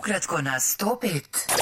Ukratko na 105.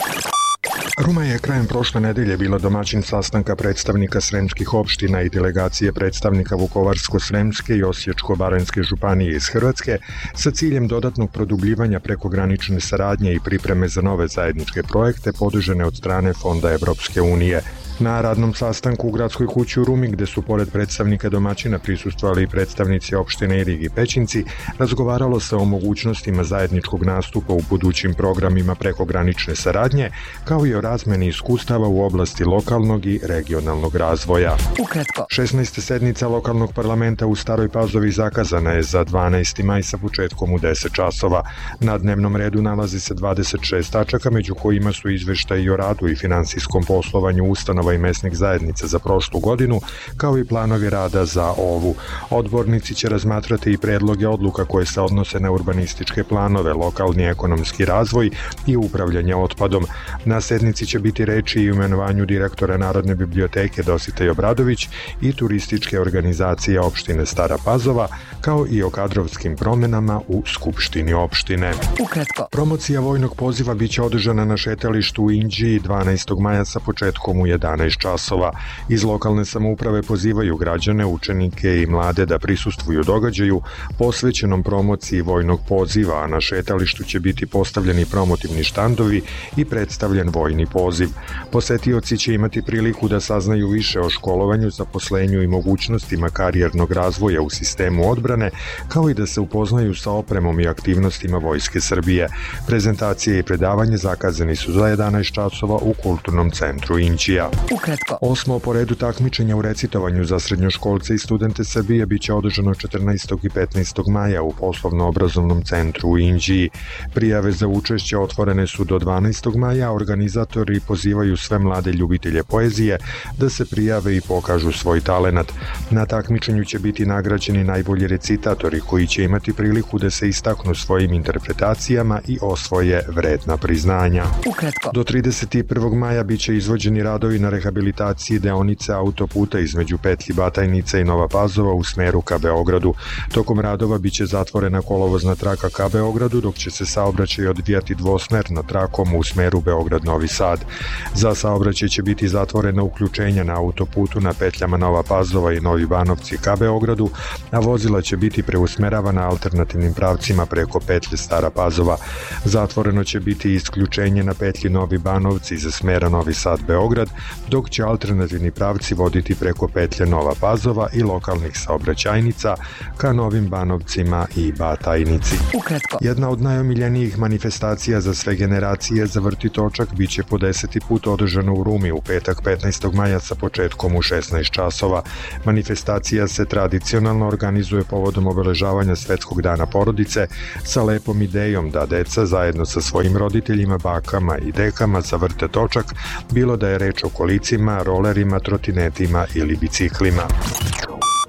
Ruma je krajem prošle nedelje bila domaćin sastanka predstavnika sremskih opština i delegacije predstavnika Vukovarsko-sremske i Osječko-baranjske županije iz Hrvatske sa ciljem dodatnog produbljivanja prekogranične saradnje i pripreme za nove zajedničke projekte podržane od strane Fonda Evropske unije. Na radnom sastanku u Gradskoj kući u Rumi, gde su pored predstavnika domaćina prisustvovali i predstavnici opštine Irig i Pećinci, razgovaralo se o mogućnostima zajedničkog nastupa u budućim programima prekogranične saradnje, kao i o razmeni iskustava u oblasti lokalnog i regionalnog razvoja. Ukratko. 16. sednica lokalnog parlamenta u Staroj Pazovi zakazana je za 12. maj sa početkom u 10 časova. Na dnevnom redu nalazi se 26 tačaka, među kojima su izveštaji o radu i finansijskom poslovanju ustanova i mesnih zajednica za prošlu godinu, kao i planovi rada za ovu. Odbornici će razmatrati i predloge odluka koje se odnose na urbanističke planove, lokalni ekonomski razvoj i upravljanje otpadom. Na sednici će biti reči i o imenovanju direktora Narodne biblioteke Dositej Obradović i turističke organizacije opštine Stara Pazova, kao i o kadrovskim promenama u Skupštini opštine. Ukratko. Promocija vojnog poziva biće održana na šetalištu u Inđiji 12. maja sa početkom u 11 časova. Iz lokalne samouprave pozivaju građane, učenike i mlade da prisustvuju događaju posvećenom promociji vojnog poziva, a na šetalištu će biti postavljeni promotivni štandovi i predstavljen vojni poziv. Posetioci će imati priliku da saznaju više o školovanju, zaposlenju i mogućnostima karijernog razvoja u sistemu odbrane, kao i da se upoznaju sa opremom i aktivnostima Vojske Srbije. Prezentacije i predavanje zakazani su za 11 časova u Kulturnom centru Inđija. Ukratko. 8. po redu takmičenja u recitovanju za srednjoškolce i studente Srbije biće održano 14. i 15. maja u poslovno-obrazovnom centru u Inđiji. Prijave za učešće otvorene su do 12. maja, a organizatori pozivaju sve mlade ljubitelje poezije da se prijave i pokažu svoj talenat. Na takmičenju će biti nagrađeni najbolji recitatori koji će imati priliku da se istaknu svojim interpretacijama i osvoje vredna priznanja. Ukratko. Do 31. maja biće izvođeni radovi na rehabilitaciji deonice autoputa između petlji Batajnica i Nova Pazova u smeru ka Beogradu. Tokom radova biće zatvorena kolovozna traka ka Beogradu, dok će se saobraćaj odvijati dvosmerno trakom u smeru Beograd-Novi Sad. Za saobraćaj će biti zatvorena uključenja na autoputu na petljama Nova Pazova i Novi Banovci ka Beogradu, a vozila će biti preusmeravana alternativnim pravcima preko petlje Stara Pazova. Zatvoreno će biti isključenje na petlji Novi Banovci iz smera Novi Sad-Beograd, dok će alternativni pravci voditi preko petlje Nova Pazova i lokalnih saobraćajnica ka Novim Banovcima i Batajnici. Ukratko. Jedna od najomiljenijih manifestacija za sve generacije za Vrti točak biće po 10. put održana u Rumi u petak 15. maja sa početkom u 16 časova. Manifestacija se tradicionalno organizuje povodom obeležavanja Svetskog dana porodice sa lepom idejom da deca zajedno sa svojim roditeljima, bakama i dekama zavrte točak, bilo da je reč o kolicima, rolerima, trotinetima ili biciklima.